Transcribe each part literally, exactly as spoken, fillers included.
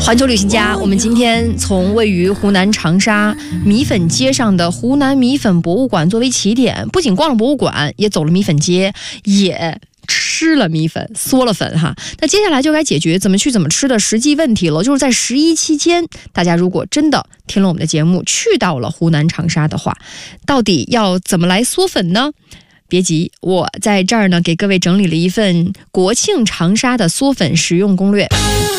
环球旅行家，我们今天从位于湖南长沙米粉街上的湖南米粉博物馆作为起点，不仅逛了博物馆，也走了米粉街，也吃了米粉，嗦了粉哈。那接下来就该解决怎么去怎么吃的实际问题了。就是在十一期间，大家如果真的听了我们的节目，去到了湖南长沙的话，到底要怎么来嗦粉呢？别急，我在这儿呢给各位整理了一份国庆长沙的嗦粉实用攻略。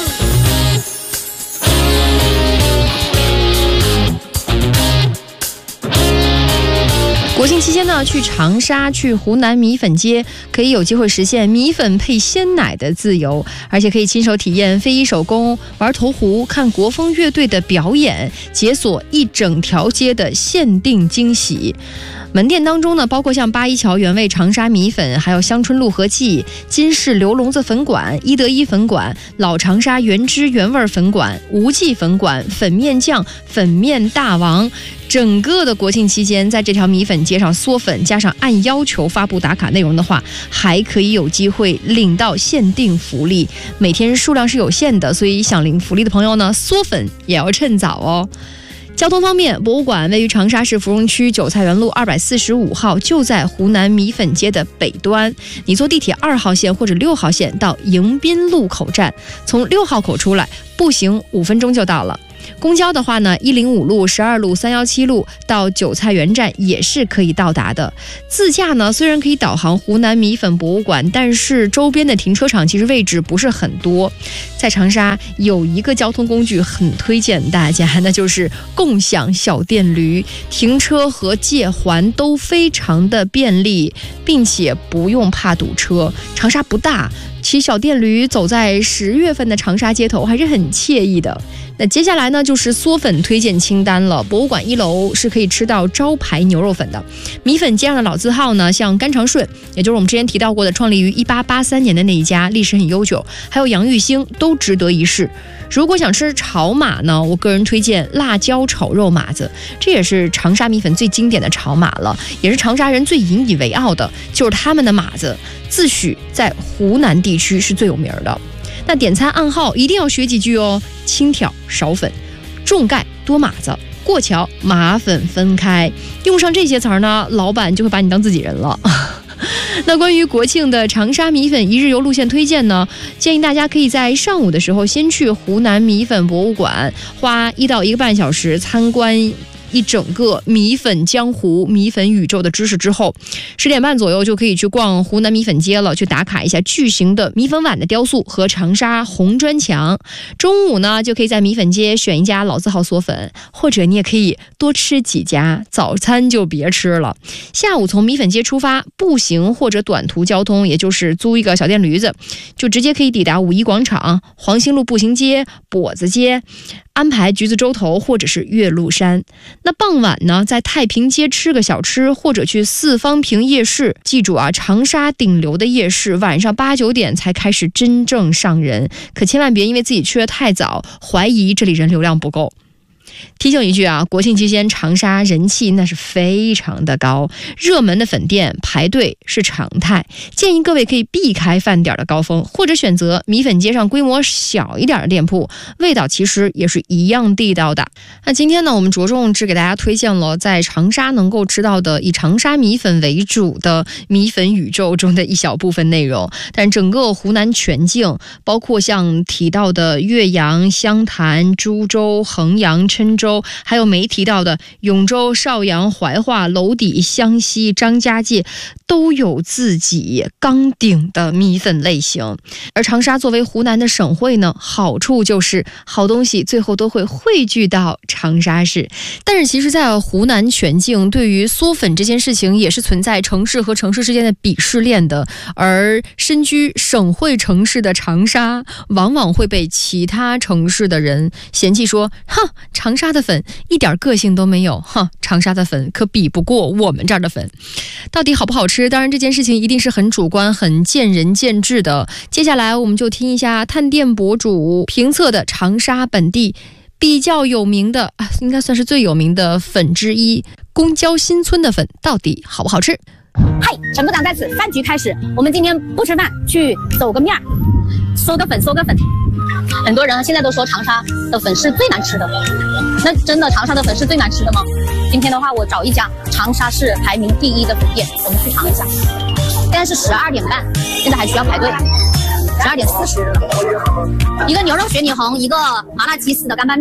国庆期间呢，去长沙、去湖南米粉街，可以有机会实现米粉配鲜奶的自由，而且可以亲手体验非遗手工、玩投壶、看国风乐队的表演，解锁一整条街的限定惊喜。门店当中呢，包括像八一桥原味长沙米粉，还有香椿陆和记、金氏刘笼子粉馆、一得一粉馆、老长沙原汁原味粉馆、无记粉馆、粉面酱、粉面大王。整个的国庆期间，在这条米粉街上嗦粉，加上按要求发布打卡内容的话，还可以有机会领到限定福利。每天数量是有限的，所以想领福利的朋友呢，嗦粉也要趁早哦。交通方面，博物馆位于长沙市芙蓉区韭菜园路二百四十五号，就在湖南米粉街的北端。你坐地铁二号线或者六号线到迎宾路口站，从六号口出来，步行五分钟就到了。公交的话呢，一零五路、十二路、三一七路到韭菜园站也是可以到达的。自驾呢，虽然可以导航湖南米粉博物馆，但是周边的停车场其实位置不是很多。在长沙有一个交通工具很推荐大家，那就是共享小电驴，停车和借还都非常的便利，并且不用怕堵车。长沙不大，骑小电驴走在十月份的长沙街头还是很惬意的。那接下来呢，就是嗦粉推荐清单了。博物馆一楼是可以吃到招牌牛肉粉的。米粉街上的老字号呢，像甘长顺，也就是我们之前提到过的，创立于一八八三年的那一家，历史很悠久，还有杨玉兴，都值得一试。如果想吃炒码呢，我个人推荐辣椒炒肉码子，这也是长沙米粉最经典的炒码了，也是长沙人最引以为傲的，就是他们的码子自诩在湖南地区是最有名的。那点餐暗号一定要学几句哦：轻挑少粉，重盖多码子，过桥码粉分开。用上这些词儿呢，老板就会把你当自己人了。那关于国庆的长沙米粉一日游路线推荐呢，建议大家可以在上午的时候先去湖南米粉博物馆，花一到一个半小时参观一整个米粉江湖、米粉宇宙的知识之后，十点半左右就可以去逛湖南米粉街了，去打卡一下巨型的米粉碗的雕塑和长沙红砖墙。中午呢，就可以在米粉街选一家老字号嗦粉，或者你也可以多吃几家，早餐就别吃了。下午从米粉街出发，步行或者短途交通，也就是租一个小电驴子，就直接可以抵达五一广场、黄兴路步行街、跛子街，安排橘子洲头或者是岳麓山。那傍晚呢，在太平街吃个小吃，或者去四方坪夜市。记住啊，长沙顶流的夜市晚上八九点才开始真正上人，可千万别因为自己去得太早，怀疑这里人流量不够。提醒一句啊，国庆期间长沙人气那是非常的高，热门的粉店排队是常态，建议各位可以避开饭点的高峰，或者选择米粉街上规模小一点的店铺，味道其实也是一样地道的。那今天呢，我们着重只给大家推荐了在长沙能够吃到的以长沙米粉为主的米粉宇宙中的一小部分内容，但整个湖南全境，包括像提到的岳阳、湘潭、株洲、衡阳、郴州，还有没提到的永州、邵阳、怀化、娄底、湘西、张家界，都有自己钢顶的米粉类型。而长沙作为湖南的省会呢，好处就是好东西最后都会汇聚到长沙市。但是其实在湖南全境，对于嗦粉这件事情也是存在城市和城市之间的鄙视链的，而身居省会城市的长沙往往会被其他城市的人嫌弃说，哼，长沙的粉一点个性都没有，哼，长沙的粉可比不过我们这儿的粉。到底好不好吃，当然这件事情一定是很主观很见仁见智的。接下来我们就听一下探店博主评测的长沙本地比较有名的，应该算是最有名的粉之一，公交新村的粉到底好不好吃。 嗨，全部党在此，饭局开始。我们今天不吃饭，去走个面儿。 嗦个粉嗦个粉。很多人现在都说长沙的粉是最难吃的，那真的长沙的粉是最难吃的吗？今天的话，我找一家长沙市排名第一的粉店，我们去尝一下。现在是十二点半，现在还需要排队。十二点四十了，一个牛肉雪里红，一个麻辣鸡丝的干拌面。